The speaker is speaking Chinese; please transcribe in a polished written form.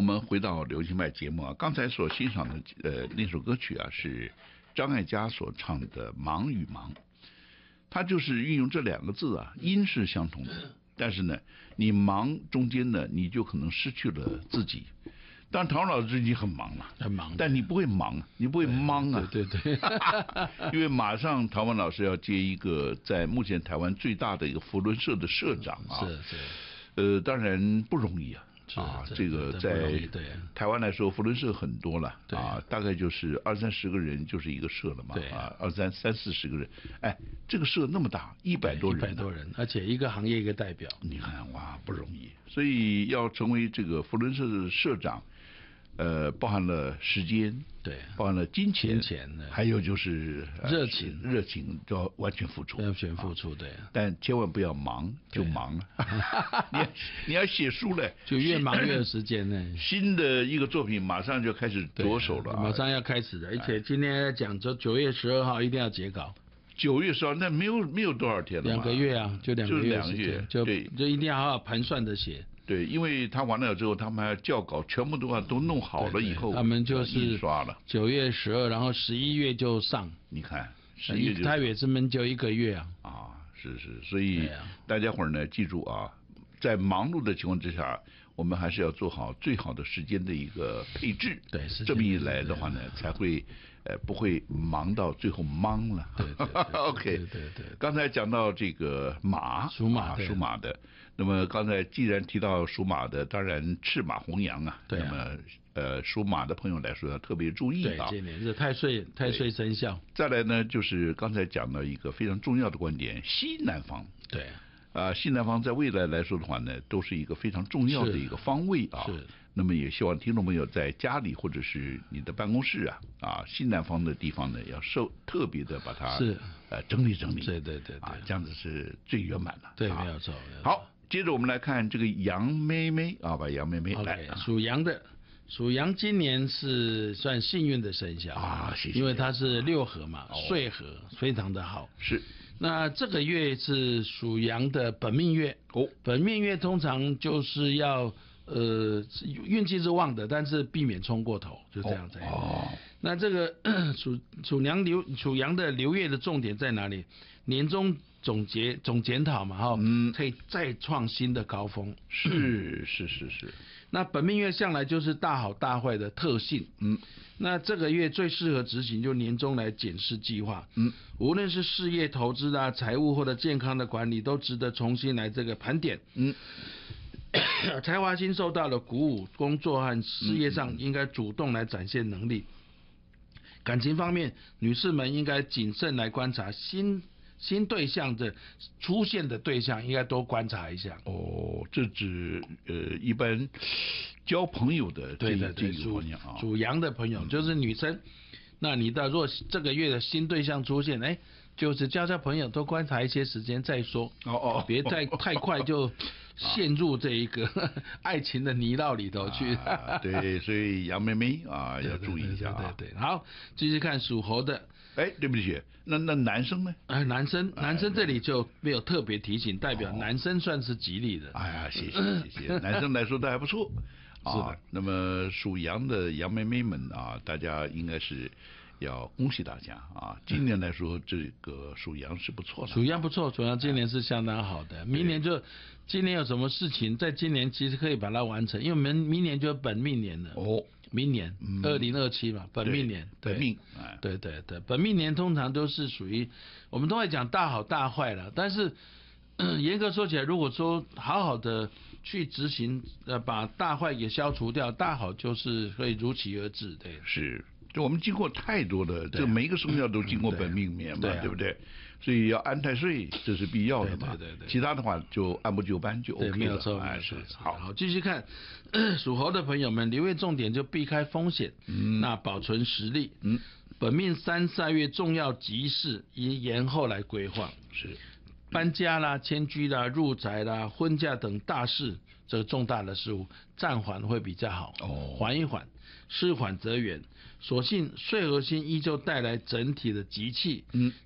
们回到流行派节目啊，刚才所欣赏的那首歌曲啊，是张艾嘉所唱的《忙与忙》，它就是运用这两个字啊，音是相同的，但是呢，你忙中间呢，你就可能失去了自己。当然，唐老师最近很忙嘛， 很忙， 但你不会忙，你不会忙啊， 对， 因为马上唐文老师要接一个在目前台湾最大的一个扶轮社的社长啊， 是， 当然不容易啊。这个在台湾来说，扶轮社很多了啊，大概就是20-30个人就是一个社了嘛，啊，30-40个人，哎，这个社那么大，100多人， 而且一个行业一个代表， 你看哇，不容易，所以要成为这个扶轮社的社长。包含了时间， 对， 包含了金钱，还有就是热情就要完全付出， 对。 但千万不要忙就忙了，你要写书了， 就越忙越有时间呢。 新的一个作品马上就开始着手了， 马上要开始了，而且今天讲说9月12号一定要截稿。 9月12号，那没有多少天了嘛， 2个月啊，就2个月时间，就一定要好好盘算的写。 对，因为他完了之后，他们还要校稿，全部都弄好了以后， 他们就是印刷了。 9月12，然后11月就上。 你看，11月就上。 台北之门就1个月啊。 是，所以大家伙儿呢，记住啊，在忙碌的情况之下，我们还是要做好最好的时间的一个配置。 对， 这么一来的话呢，才会不会忙到最后忙了。 对 OK， 对。 刚才讲到这个马，属马的。那么刚才既然提到属马的，当然赤马红羊啊。 对啊。 那么属马的朋友来说要特别注意啊。 对，今年是太岁生肖。 再来呢，就是刚才讲到一个非常重要的观点，西南方。 对。 西南方在未来来说的话呢，都是一个非常重要的一个方位啊。 是。 那么也希望听众朋友在家里或者是你的办公室啊，西南方的地方呢，要特别的把它整理。 对。 这样子是最圆满的。 对，没有错。 好，接着我们来看这个杨妹妹啊，把杨妹妹来。 属羊今年是算幸运的生肖啊， 因为它是6合嘛，岁合，非常的好。 是。 那这个月是属羊的本命月本命月通常就是要运气是旺的，但是避免冲过头，就这样子。那这个属羊的流月的重点在哪里？年终总检讨嘛，可以再创新的高峰。 是。 那本命月向来就是大好大坏的特性。那这个月最适合执行就年终来检视计划。无论是事业投资啊、财务或者健康的管理，都值得重新来这个盘点。才华心受到了鼓舞，工作和事业上应该主动来展现能力。感情方面，女士们应该谨慎来观察新对象的出现的对象，应该多观察一下。 这指一般交朋友的这个方向啊。 属羊的朋友就是女生，那你的若这个月的新对象出现，就是交朋友，多观察一些时间再说。别太快就陷入这一个爱情的泥淖里头去。 对，所以杨妹妹啊要注意一下啊。 对，好，继续看属猴的。 对不起，那男生呢？ 男生这里就没有特别提醒，代表男生算是吉利的。 谢谢，男生来说都还不错。是的。那么属羊的杨妹妹们啊，大家应该是要恭喜大家啊！今年来说，这个属羊是不错的。 属羊不错，属羊今年是相当好的。明年今年有什么事情，在今年其实可以把它完成，因为明年就本命年了。明年2027嘛，本命年。 本命。 对，本命年通常都是属于我们都会讲大好大坏了，但是严格说起来，如果说好好的去执行，把大坏给消除掉，大好就是会如期而至。对， 是。就我们经过太多的，这每一个生肖都经过本命年嘛，对不对？所以要安太岁，这是必要的嘛。 对。 其他的话就按部就班就 OK 了。 没有错。好，继续看属猴的朋友们，留意重点就避开风险，那保存实力。本命3、4月重要急事宜延后来规划。 是。 搬家啦、迁居啦、入宅啦、婚嫁等大事，这个重大的事物暂缓会比较好。缓一缓，事缓则圆。所幸岁合星依旧带来整体的吉气。